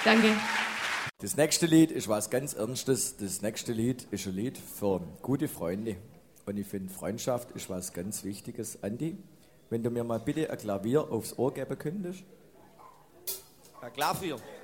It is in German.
Danke. Das nächste Lied ist was ganz Ernstes. Das nächste Lied ist ein Lied für gute Freunde. Und ich finde, Freundschaft ist was ganz Wichtiges. Andi, wenn du mir mal bitte ein Klavier aufs Ohr geben könntest. Ein Klavier?